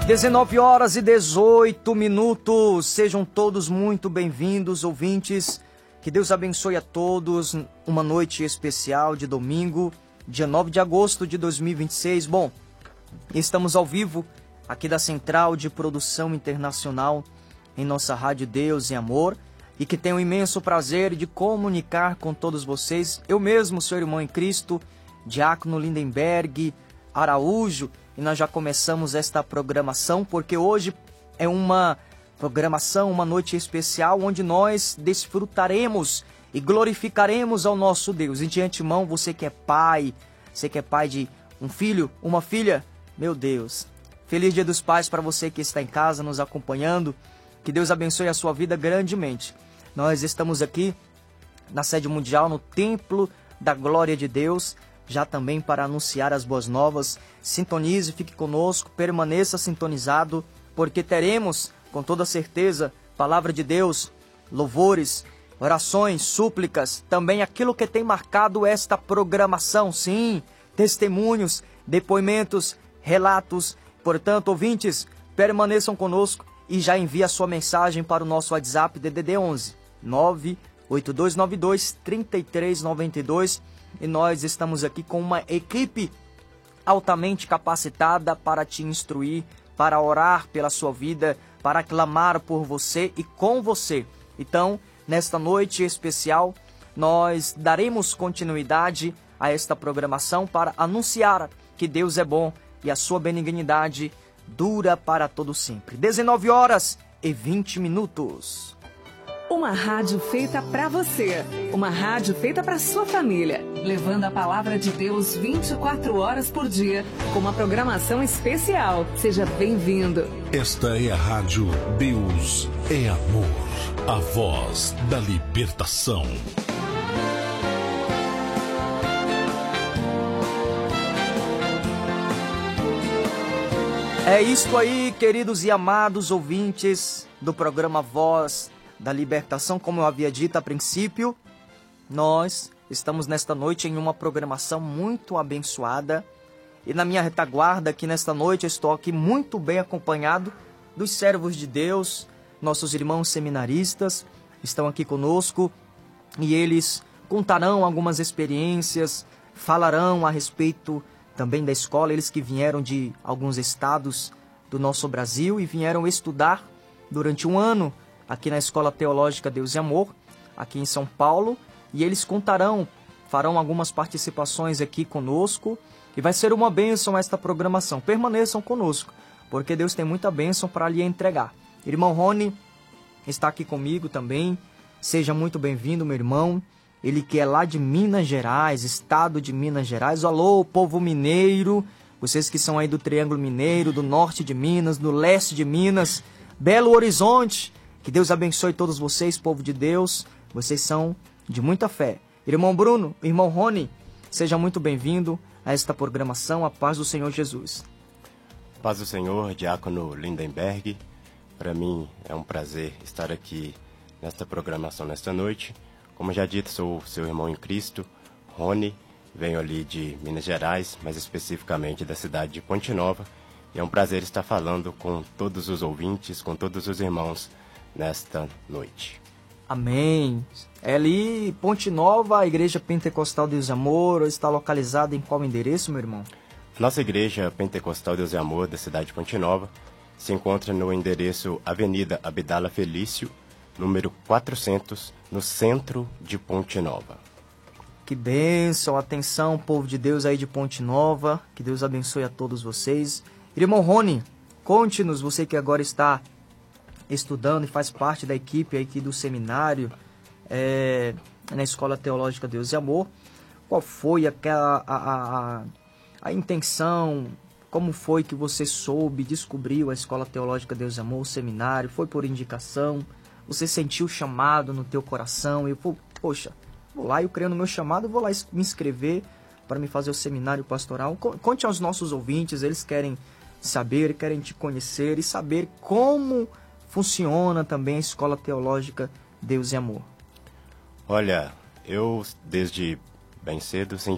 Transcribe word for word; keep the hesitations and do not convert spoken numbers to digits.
dezenove horas e dezoito minutos, sejam todos muito bem-vindos, ouvintes, que Deus abençoe a todos, uma noite especial de domingo, dia nove de agosto de dois mil e vinte e seis. Bom, estamos ao vivo aqui da Central de Produção Internacional, em nossa Rádio Deus e Amor, e que tenho o imenso prazer de comunicar com todos vocês, eu mesmo, seu irmão em Cristo, Diácono Lindenberg Araújo, e nós já começamos esta programação, porque hoje é uma programação, uma noite especial, onde nós desfrutaremos e glorificaremos ao nosso Deus. E de antemão, você que é pai, você que é pai de um filho, uma filha, meu Deus, feliz Dia dos Pais para você que está em casa nos acompanhando, que Deus abençoe a sua vida grandemente. Nós estamos aqui na sede mundial, no Templo da Glória de Deus, já também para anunciar as boas novas. Sintonize, fique conosco, permaneça sintonizado, porque teremos, com toda certeza, palavra de Deus, louvores, orações, súplicas, também aquilo que tem marcado esta programação, sim, testemunhos, depoimentos, relatos. Portanto, ouvintes, permaneçam conosco e já envie a sua mensagem para o nosso WhatsApp D D D onze nove oito dois nove dois três três nove dois. E nós estamos aqui com uma equipe altamente capacitada para te instruir, para orar pela sua vida, para clamar por você e com você. Então, nesta noite especial, nós daremos continuidade a esta programação para anunciar que Deus é bom e a sua benignidade dura para todo sempre. dezenove horas e vinte minutos. Uma rádio feita para você, uma rádio feita para sua família, levando a palavra de Deus vinte e quatro horas por dia, com uma programação especial. Seja bem-vindo. Esta é a rádio Deus é Amor, a voz da libertação. É isso aí, queridos e amados ouvintes do programa Voz da Libertação. Como eu havia dito a princípio, nós estamos nesta noite em uma programação muito abençoada. E na minha retaguarda aqui nesta noite, eu estou aqui muito bem acompanhado dos servos de Deus, nossos irmãos seminaristas estão aqui conosco e eles contarão algumas experiências, falarão a respeito também da escola, eles que vieram de alguns estados do nosso Brasil e vieram estudar durante um ano aqui na Escola Teológica Deus e Amor, aqui em São Paulo, e eles contarão, farão algumas participações aqui conosco, e vai ser uma bênção esta programação. Permaneçam conosco, porque Deus tem muita bênção para lhe entregar. Irmão Rony está aqui comigo também, seja muito bem-vindo, meu irmão, ele que é lá de Minas Gerais, estado de Minas Gerais. Alô, povo mineiro, vocês que são aí do Triângulo Mineiro, do norte de Minas, do leste de Minas, Belo Horizonte. Que Deus abençoe todos vocês, povo de Deus. Vocês são de muita fé. Irmão Bruno, irmão Rony, seja muito bem-vindo a esta programação. A paz do Senhor Jesus. Paz do Senhor, Diácono Lindenberg. Para mim é um prazer estar aqui nesta programação nesta noite. Como já dito, sou seu irmão em Cristo, Rony. Venho ali de Minas Gerais, mais especificamente da cidade de Ponte Nova. E é um prazer estar falando com todos os ouvintes, com todos os irmãos nesta noite. Amém. É ali, Ponte Nova, a Igreja Pentecostal Deus e Amor, está localizada em qual endereço, meu irmão? Nossa Igreja Pentecostal Deus e Amor, da cidade de Ponte Nova, se encontra no endereço Avenida Abdala Felício, número quatrocentos, no centro de Ponte Nova. Que bênção, atenção, povo de Deus aí de Ponte Nova, que Deus abençoe a todos vocês. Irmão Rony, conte-nos, você que agora está estudando e faz parte da equipe aqui do seminário, é, na Escola Teológica Deus e Amor, qual foi aquela, a, a, a, a intenção, como foi que você soube, descobriu a Escola Teológica Deus e Amor, o seminário, foi por indicação, você sentiu chamado no teu coração, e eu, poxa, vou lá, eu creio no meu chamado, vou lá me inscrever para me fazer o seminário pastoral. Conte aos nossos ouvintes, eles querem saber, querem te conhecer e saber como funciona também a Escola Teológica Deus e Amor. Olha, eu desde bem cedo